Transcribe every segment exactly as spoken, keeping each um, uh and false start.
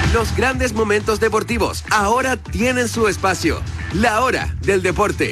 Los grandes momentos deportivos ahora tienen su espacio. La hora del deporte.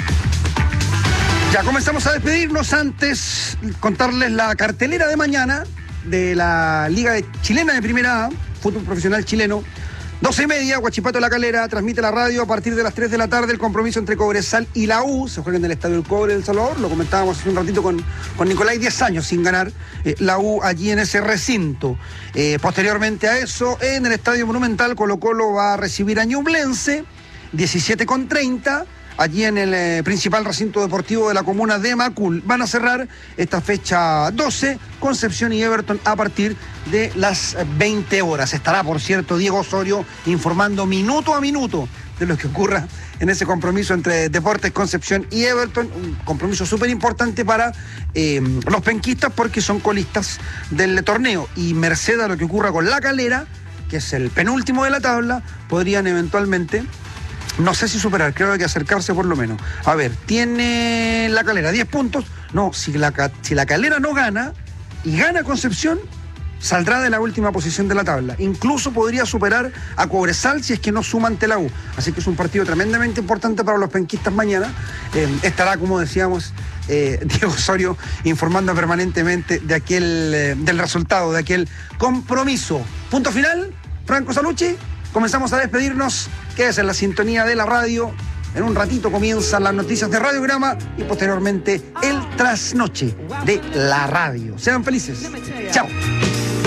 Ya comenzamos a despedirnos. Antes contarles la cartelera de mañana de la Liga Chilena de Primera A, fútbol profesional chileno. doce y media, Huachipato La Calera, transmite la radio a partir de las tres de la tarde el compromiso entre Cobresal y la U. Se juega en el Estadio del Cobre de El Salvador, lo comentábamos hace un ratito con, con Nicolás, diez años sin ganar eh, la U allí en ese recinto. Eh, posteriormente a eso, en el Estadio Monumental, Colo Colo va a recibir a Ñublense, diecisiete con treinta. Allí en el eh, principal recinto deportivo de la comuna de Macul. Van a cerrar esta fecha doce, Concepción y Everton a partir de las veinte horas. Estará, por cierto, Diego Osorio informando minuto a minuto de lo que ocurra en ese compromiso entre Deportes Concepción y Everton. Un compromiso súper importante para eh, los penquistas porque son colistas del torneo. Y merced a lo que ocurra con La Calera, que es el penúltimo de la tabla, podrían eventualmente... No sé si superar, creo que hay que acercarse por lo menos. A ver, tiene La Calera diez puntos. No, si la, si la Calera no gana y gana Concepción, saldrá de la última posición de la tabla. Incluso podría superar a Cobresal si es que no suma ante la U. Así que es un partido tremendamente importante para los penquistas mañana. Eh, estará, como decíamos, eh, Diego Osorio informando permanentemente de aquel, eh, del resultado, de aquel compromiso. Punto final, Franco Salucci. Comenzamos a despedirnos. Quédese en la sintonía de la radio. En un ratito comienzan las noticias de Radiograma y posteriormente el trasnoche de la radio. Sean felices. Chao.